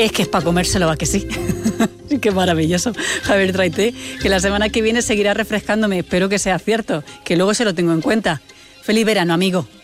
Es que es para comérselo, ¿a que sí? Qué maravilloso. Javier Traité, que la semana que viene seguirá refrescándome. Espero que sea cierto, que luego se lo tengo en cuenta. Feliz verano, amigo.